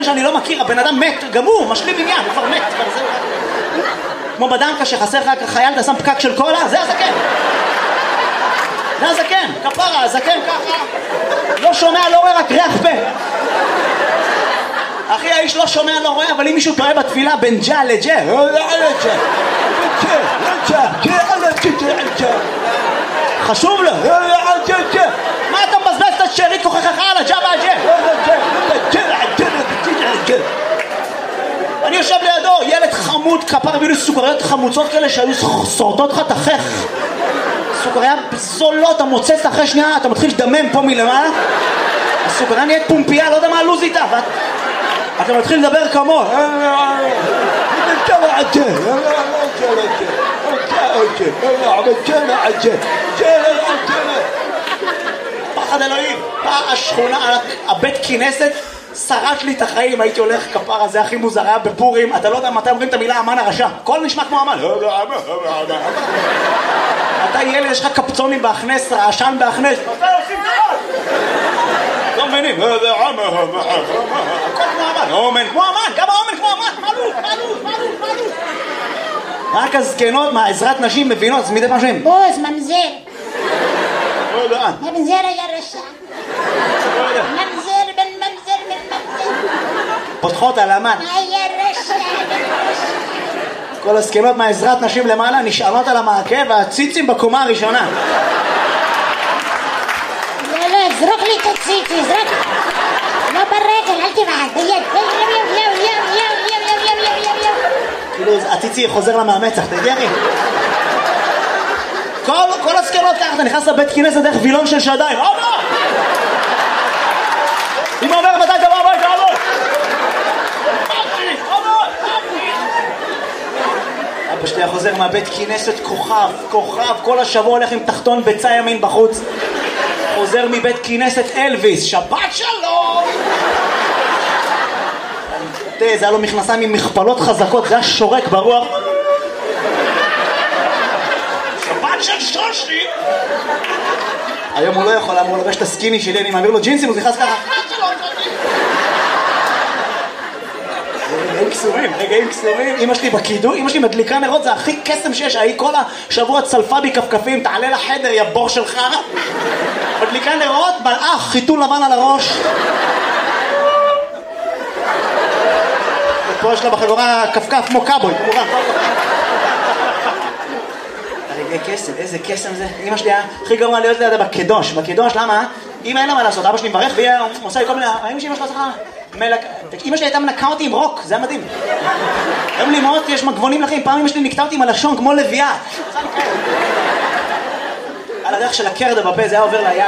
שאני לא מכיר, הבן אדם מת, גמור, משלים עניין, הוא כבר מת, כבר זהו. כמו בדנקה שחסר לך חייל, אתה שם פקק של קולה, זה הזקן. זה הזקן, כפרה, הזקן ככה. לא שומע, לא רואה, רק ריח פה. אחי, האיש לא שומע, לא רואה, אבל אם מישהו טועה בתפילה בין ג'ה לג'ה, חשוב לו. מה אתה מבזבז את השארית כוחך על הג'ה והג'ה? אני יושב לידו, ילד חמוד, כפר הביא לי סוכריות חמוצות כאלה שהיו שורטות לך תחך. סוכריה זולות, אתה מוצץ אחרי שנייה, אתה מתחיל לדמם פה מלמעלה. הסוכריה נהיית פומפייה, לא יודע מה הלוז איתה. אתה מתחיל לדבר כמו פחד אלוהים. השכונה, הבית כנסת שרט לי את החיים, הייתי הולך כפרה, זה הכי מוזר, היה בפורים, אתה לא יודע מתי אומרים את המילה אמן הרשע, כל נשמע כמו אמן. אתה ילד, יש לך קפצונים בהכנס, רעשן בהכנס, מתי עושים דבר? לא מבינים, הכל כמו אמן, אומן כמו אמן, גם האומן כמו אמן, מעלו. רק הזקנות מהעזרת נשים מבינות, זה מדי פעם שהם בוז, ממזר. ממזר היה רשע. ממזר בן ממזר בן ממזר. פותחות על אמן. היה רשע. כל הזקנות מהעזרת נשים למעלה נשענות על המעקה והציצים בקומה הראשונה. לא, זרוק לי את הציצי, זרוק. לא ברגל, אל תבעד, ביד. כאילו הציצי חוזר למאמצח, אתה יודע אחי? כל הזקנות ככה, אתה נכנס לבית כנסת דרך וילון של שדיים. אבא! אמא אומר מתי אתה בא הביתה, אבא! אבא שלי חוזר מהבית כנסת כוכב, כל השבוע הולך עם תחתון ביצה ימין בחוץ. חוזר מבית כנסת אלוויס, שבת שלום! זה היה לו מכנסיים עם מכפלות חזקות, זה היה שורק ברוח. שבת של שושי! היום הוא לא יכול, הוא לובש את הסקיני שלי, אני מעביר לו ג'ינסים, הוא נכנס ככה. רגעים קסומים, אמא שלי בקידום, אמא שלי מדליקה נרות, זה הכי קסם שיש, היא כל השבוע צלפה בי כפכפים, תעלה לחדר, יא בור שלך. מדליקה נרות, מלאך, חיתול לבן על הראש. ופה יש לה בחגורה כפכף כמו קאבוי, כמובן. קסם, איזה קסם זה. אמא שלי הכי גרוע להיות לידה בקדוש. בקדוש, למה? אמא אין לה מה לעשות, אבא שלי מברך והיא עושה לי כל מיני... אמא שלי לא צריכה... אמא שלי הייתה מנקה אותי עם רוק, זה היה מדהים. היום לאמאות יש מגבונים לכם, פעם אמא שלי נקטה אותי עם הלשון כמו לביאה. על הדרך של הקרדה בפה, זה היה עובר ליד.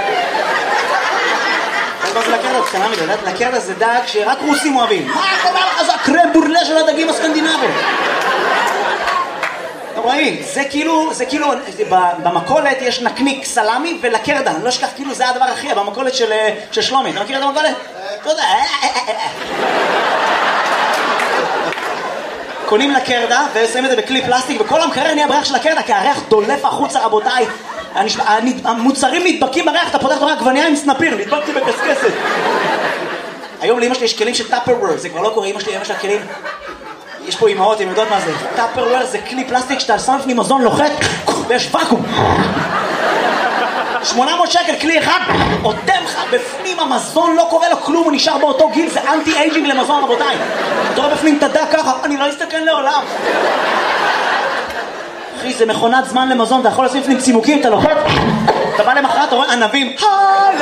מה זה לקרדה? קטנה מדי, לקרדה זה דג שרק רוסים אוהבים. מה אתה אומר לך? זה הקרם בורלה של הדגים הסקנדינביים. רואים, זה כאילו, במקולת יש נקניק סלמי ולקרדה, אני לא אשכח, כאילו זה הדבר הכי, במקולת של שלומי, אתה מכיר את המקולת? תודה. קונים לקרדה ושמים את זה בכלי פלסטיק, וכל המקרר נהיה בריח של הקרדה, כי הריח דולף החוצה, רבותיי. המוצרים נדבקים בריח, אתה פותח רק עגבנייה עם סנפיר, נדבקתי בקסקסת. היום לאמא שלי יש כלים של טאפרוור, זה כבר לא קורה, אמא שלי כלים. יש פה אמהות, הן יודעות מה זה. טאפרוור זה כלי פלסטיק שאתה שם לפני מזון לוחת ויש ואקום. 800 שקל, כלי אחד, עודם לך בפנים המזון, לא קורה לו כלום, הוא נשאר באותו גיל, זה אנטי אייג'ינג למזון, רבותיי. אתה רואה בפנים תדע ככה, אני לא אסתכן לעולם. אחי, זה מכונת זמן למזון, אתה יכול לשים לפנים צימוקים, אתה לוחת, אתה בא למחרת, אתה רואה ענבים,